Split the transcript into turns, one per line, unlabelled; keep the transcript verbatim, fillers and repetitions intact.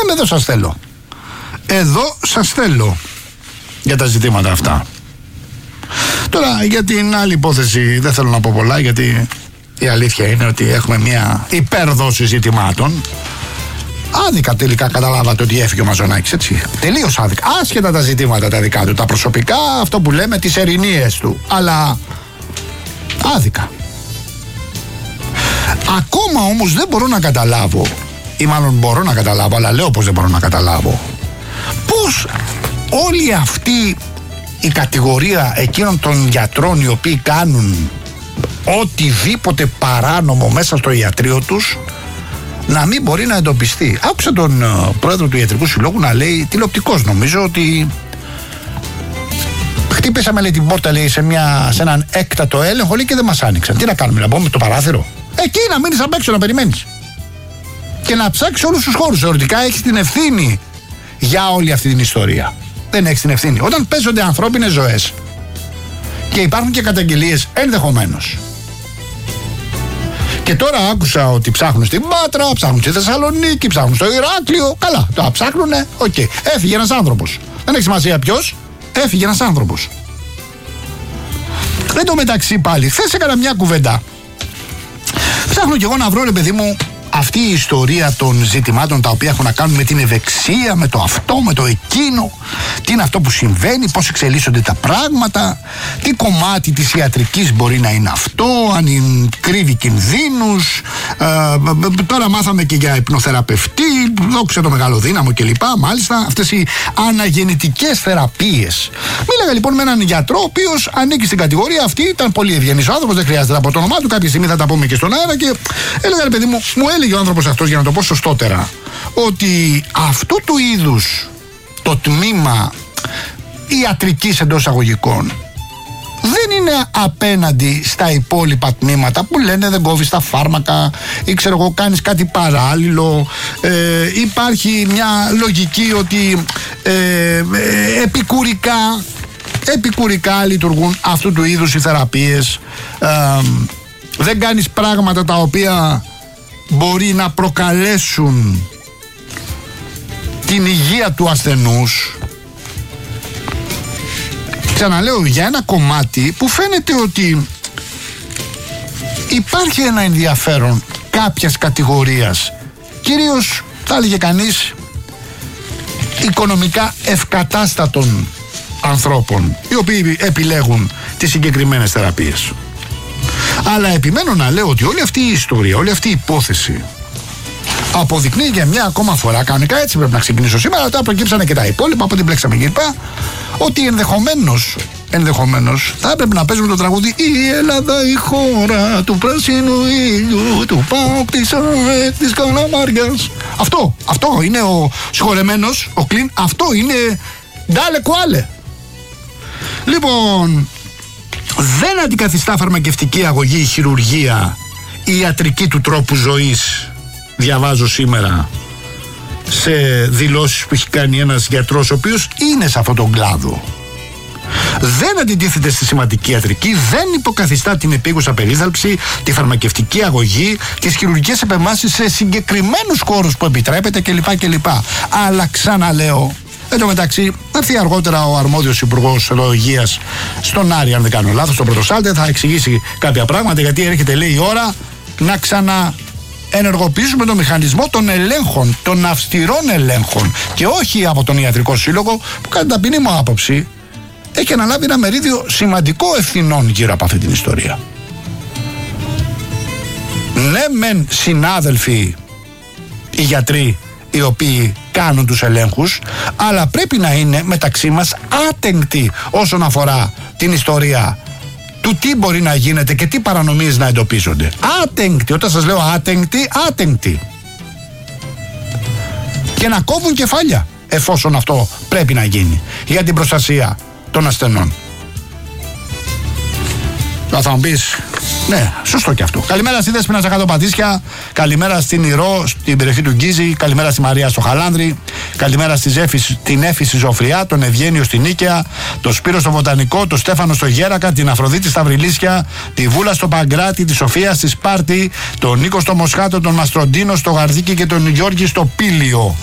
Λέμε εδώ σας θέλω. Εδώ σας θέλω για τα ζητήματα αυτά. Τώρα για την άλλη υπόθεση δεν θέλω να πω πολλά, γιατί η αλήθεια είναι ότι έχουμε μια υπέρδοση ζητημάτων. Άδικα τελικά καταλάβατε ότι έφυγε ο Μαζονάκης, έτσι. Τελείως άδικα. Άσχετα τα ζητήματα τα δικά του, τα προσωπικά, αυτό που λέμε, τις ερηνίες του. Αλλά άδικα. Ακόμα όμως δεν μπορώ να καταλάβω, ή μάλλον μπορώ να καταλάβω, αλλά λέω πως δεν μπορώ να καταλάβω, πως όλη αυτή η κατηγορία εκείνων των γιατρών οι οποίοι κάνουν οτιδήποτε παράνομο μέσα στο ιατρείο τους να μην μπορεί να εντοπιστεί. Άκουσα τον uh, πρόεδρο του Ιατρικού Συλλόγου να λέει, τηλεοπτικός νομίζω, ότι χτύπησαμε, λέει, την πόρτα, λέει, σε, μια, σε έναν έκτατο έλεγχο, λέει, και δεν μας άνοιξαν. Τι να κάνουμε, να μπούμε το παράθυρο? Εκεί να μείνεις απ' έξω να περιμένεις και να ψάξεις όλους τους χώρους. Θεωρητικά έχεις την ευθύνη για όλη αυτή την ιστορία. Δεν έχεις την ευθύνη όταν παίζονται ανθρώπινες ζωές και υπάρχουν και καταγγελίες ενδεχομένως. Και τώρα άκουσα ότι ψάχνουν στην Πάτρα, ψάχνουν στη Θεσσαλονίκη, ψάχνουν στο Ηράκλειο. Καλά, τα ψάχνουνε, οκ. Okay. Έφυγε ένας άνθρωπος. Δεν έχει σημασία ποιος, έφυγε ένας άνθρωπος. Εν τω μεταξύ πάλι, χθες έκανα μια κουβέντα. Ψάχνω κι εγώ να βρω, ρε παιδί μου, αυτή η ιστορία των ζητημάτων τα οποία έχουν να κάνουν με την ευεξία, με το αυτό, με το εκείνο. Τι είναι αυτό που συμβαίνει, πώς εξελίσσονται τα πράγματα, τι κομμάτι της ιατρικής μπορεί να είναι αυτό, αν είναι, κρύβει κινδύνους. Ε, τώρα μάθαμε και για υπνοθεραπευτή, δόξα το μεγάλο δύναμο κλπ. Μάλιστα, αυτές οι αναγεννητικές θεραπείες. Μίλαγα λοιπόν με έναν γιατρό, ο οποίος ανήκει στην κατηγορία αυτή, ήταν πολύ ευγενής ο άνθρωπος, δεν χρειάζεται να πω το όνομά του, κάποια στιγμή θα τα πούμε και στον αέρα. Και έλεγα, ρε παιδί μου, μου έλεγε ο άνθρωπος αυτός, για να το πω σωστότερα, ότι αυτού του είδους το τμήμα ιατρικής εντός εισαγωγικών δεν είναι απέναντι στα υπόλοιπα τμήματα που λένε δεν κόβεις τα φάρμακα ή ξέρω εγώ κάνεις κάτι παράλληλο. Ε, υπάρχει μια λογική ότι ε, ε, επικουρικά επικουρικά λειτουργούν αυτού του είδους οι θεραπείες. Ε, δεν κάνεις πράγματα τα οποία μπορεί να προκαλέσουν την υγεία του ασθενούς. Ξαναλέω, για ένα κομμάτι που φαίνεται ότι υπάρχει ένα ενδιαφέρον κάποιας κατηγορίας, κυρίως θα έλεγε κανείς οικονομικά ευκατάστατων ανθρώπων, οι οποίοι επιλέγουν τις συγκεκριμένες θεραπείες. Αλλά επιμένω να λέω ότι όλη αυτή η ιστορία, όλη αυτή η υπόθεση αποδεικνύει για μια ακόμα φορά, κανονικά έτσι πρέπει να ξεκινήσω σήμερα, τώρα προκύψανε και τα υπόλοιπα από την πλέξαμε κλπ, ότι ενδεχομένως, ενδεχομένως θα έπρεπε να παίζουμε το τραγούδι «Η Ελλάδα η χώρα του πράσινου ήλιου, του ΠΑΟΚ, της ΑΕΚ, της Καλαμάριας». Αυτό, αυτό είναι ο συγχωρεμένος, ο Κλίν, αυτό είναι ντάλε κουάλε. Λοιπόν, δεν αντικαθιστά φαρμακευτική αγωγή η χειρουργία, η ιατρική του τρόπου ζωής, διαβάζω σήμερα σε δηλώσεις που έχει κάνει ένας γιατρός ο οποίος είναι σε αυτόν τον κλάδο. Δεν αντιτίθεται στη σημαντική ιατρική, δεν υποκαθιστά την επίγουσα περίθαλψη, τη φαρμακευτική αγωγή, τις χειρουργικές επεμβάσεις σε συγκεκριμένους χώρους που επιτρέπεται κλπ. κλπ. Αλλά ξαναλέω, εν τω μεταξύ, θα έρθει αργότερα ο αρμόδιος υπουργός υγείας στον Άρη, αν δεν κάνω λάθος, στον Πρωτοσάλτε, θα εξηγήσει κάποια πράγματα, γιατί έρχεται, λέει, η ώρα να ξανα ενεργοποιήσουμε τον μηχανισμό των ελέγχων, των αυστηρών ελέγχων, και όχι από τον Ιατρικό Σύλλογο, που κατά την ταπεινή μου άποψη έχει αναλάβει ένα μερίδιο σημαντικό ευθυνών γύρω από αυτή την ιστορία. Ναι μεν συνάδελφοι οι γιατροί οι οποίοι κάνουν τους ελέγχους, αλλά πρέπει να είναι μεταξύ μας άτεγκτοι όσον αφορά την ιστορία του τι μπορεί να γίνεται και τι παρανομίες να εντοπίζονται. Άτεγκτοι, όταν σας λέω άτεγκτοι, άτεγκτοι. Και να κόβουν κεφάλια, εφόσον αυτό πρέπει να γίνει, για την προστασία των ασθενών. Θα μου πεις, ναι, σωστό και αυτό. Καλημέρα στη Δέσποινα Ζαχατοπατήσια, καλημέρα στην Ηρώ, στην περιοχή του Γκίζη, καλημέρα στη Μαρία στο Χαλάνδρη, καλημέρα στη Ζέφη, την Έφη στη Ζωφριά, τον Ευγένιο στην Νίκαια, τον Σπύρο στο Βοτανικό, τον Στέφανο στο Γέρακα, την Αφροδίτη στα Βρυλίσια, τη Βούλα στο Παγκράτη, τη Σοφία στη Σπάρτη, τον Νίκο στο Μοσχάτο, τον Μαστροντίνο στο Γαρδίκι και τον Γιώργη στο Πήλιο.